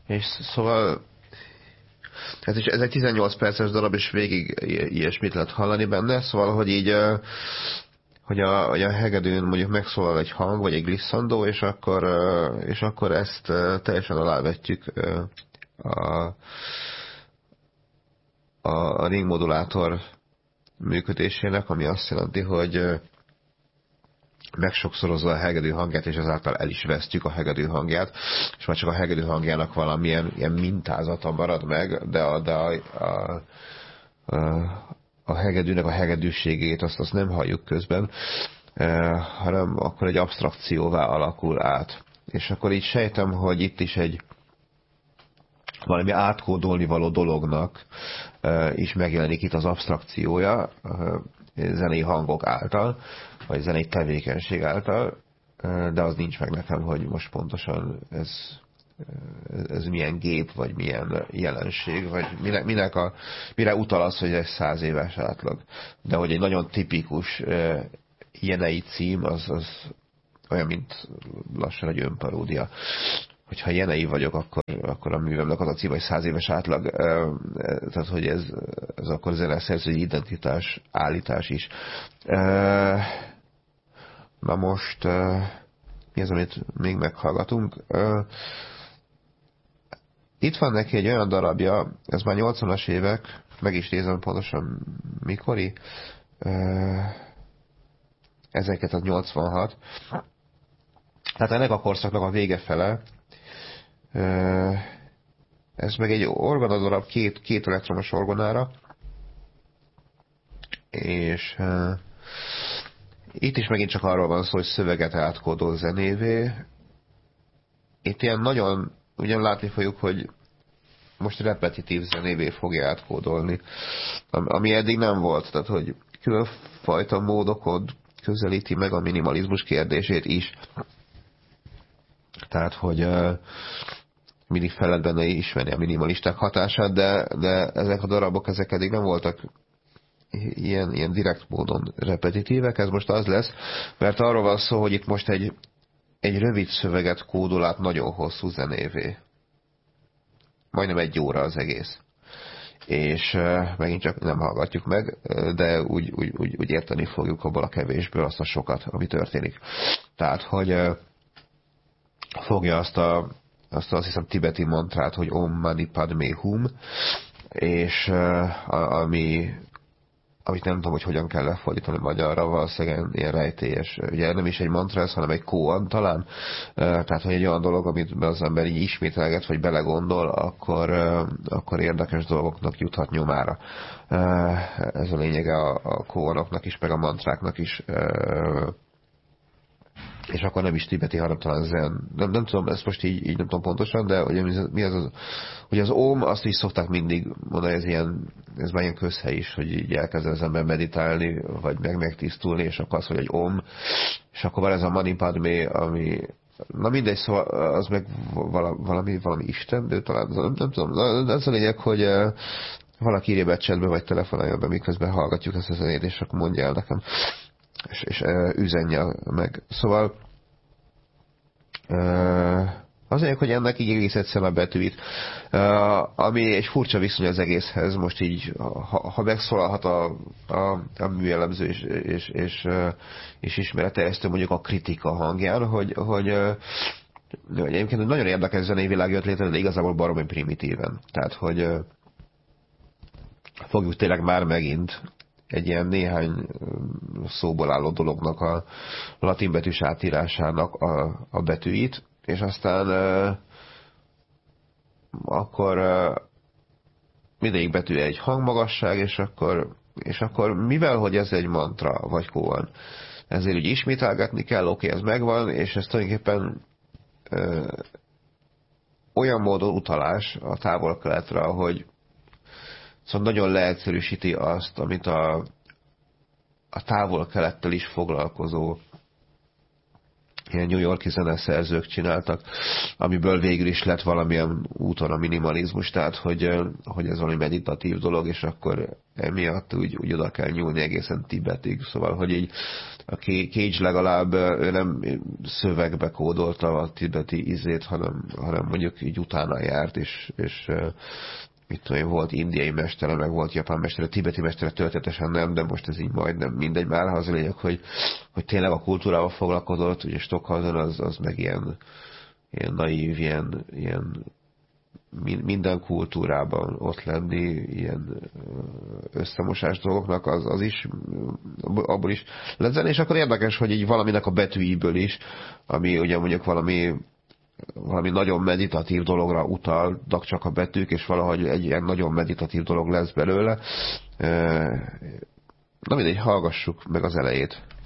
És szóval hát is ez egy 18 perces darab, és végig ilyesmit lehet hallani benne, szóval, hogy így hogy a hegedűn mondjuk megszólal egy hang, vagy egy glisszandó, és akkor ezt teljesen alávetjük a, a ringmodulátor működésének, ami azt jelenti, hogy megsokszorozza a hegedű hangját, és ezáltal el is vesztjük a hegedű hangját, és már csak a hegedű hangjának valamilyen ilyen mintázata marad meg, de a hegedűnek a hegedűségét azt nem halljuk közben, hanem akkor egy absztrakcióvá alakul át. És akkor így sejtem, hogy itt is egy valami átkódolni való dolognak is megjelenik itt az absztrakciója zenei hangok által, vagy zenei tevékenység által, de az nincs meg nekem, hogy most pontosan ez milyen gép, vagy milyen jelenség, vagy mire utal az, hogy ez 100 éves átlag. De hogy egy nagyon tipikus jenei cím, az olyan, mint lassan egy önparódia. Hogyha jenei vagyok, akkor a művemnek az a cím, hogy 100 éves átlag, tehát hogy ez akkor zeneszerzői identitás, állítás is. Na most, mi az, amit még meghallgatunk? Itt van neki egy olyan darabja, ez már 80-as évek, meg is nézem pontosan mikori, 1986. Tehát ennek a korszaknak a vége fele. Ez meg egy orgonadarab, két elektromos orgonára, és itt is megint csak arról van szó, hogy szöveget átkódol zenévé. Itt ilyen nagyon, ugyan látni fogjuk, hogy most repetitív zenévé fogja átkódolni, ami eddig nem volt, tehát hogy különfajta módokon közelíti meg a minimalizmus kérdését is. Tehát, hogy mindig fel lehet benne ismerni a minimalisták hatását, de ezek a darabok, ezek eddig nem voltak ilyen direkt módon repetitívek. Ez most az lesz, mert arról van szó, hogy itt most egy rövid szöveget kódol át nagyon hosszú zenévé. Majdnem 1 óra az egész. És megint csak nem hallgatjuk meg, de úgy érteni fogjuk abból a kevésből azt a sokat, ami történik. Tehát, hogy fogja azt hiszem tibeti mantrát, hogy Om Mani Padme Hum, és amit nem tudom, hogy hogyan kell lefordítani magyarra, valószínűleg ilyen rejtélyes. Ugye nem is egy mantra ez, hanem egy koan talán. Tehát, hogy egy olyan dolog, amit az ember így ismételget, vagy belegondol, akkor érdekes dolgoknak juthat nyomára. Ez a lényege a koanoknak is, meg a mantráknak is. És akkor nem is tibeti, hanem talán zen. Nem tudom, ezt most így nem tudom pontosan, de ugye mi az, hogy az om, azt is szokták mindig mondani, ez már ilyen közhely is, hogy így elkezd az ember meditálni, vagy megtisztulni, és akkor azt mondja, hogy om, és akkor van ez a Mani Padme, ami, na mindegy, szóval az meg valami Isten, de talán nem tudom, de ez a lényeg, hogy valaki írja be chatbe, vagy telefonálja be, miközben hallgatjuk ezt a zenét, és akkor mondja el nekem, és üzenje meg. Szóval azért, hogy ennek így egész egyszerűen a betűit, ami egy furcsa viszony az egészhez, most így, ha megszólalhat a műelemző és ismeretterjesztő mondjuk a kritika hangján, hogy egyébként nagyon érdekes zenei világ jött létre, de igazából baromi primitíven. Tehát, hogy fogjuk tényleg már megint egy ilyen néhány szóból álló dolognak a latin betűs átírásának a betűit, és aztán akkor mindegyik betű egy hangmagasság, és akkor mivel, hogy ez egy mantra, vagy koan, ezért úgy ismételgetni kell, oké, ez megvan, és ez tulajdonképpen olyan módon utalás a távol-keletre, hogy szóval nagyon leegyszerűsíti azt, amit a távol-kelettel is foglalkozó ilyen New York-i zeneszerzők csináltak, amiből végül is lett valamilyen úton a minimalizmus, tehát hogy ez valami meditatív dolog, és akkor emiatt úgy oda kell nyúlni egészen Tibetig. Szóval, hogy így a Cage legalább ő nem szövegbe kódolta a tibeti izét, hanem mondjuk így utána járt, és mit tudom én, volt indiai mestere, meg volt japán mestere, tibeti mestere történetesen nem, de most ez így majdnem mindegy már, az a lényeg, hogy tényleg a kultúrával foglalkozott, ugye Stockhausen az meg ilyen naív, ilyen minden kultúrában ott lenni, ilyen összemosás dolgoknak, az is, abból is lett. És akkor érdekes, hogy így valaminek a betűiből is, ami ugye mondjuk valami nagyon meditatív dologra utalnak csak a betűk, és valahogy egy ilyen nagyon meditatív dolog lesz belőle. Na mindegy, hallgassuk meg az elejét.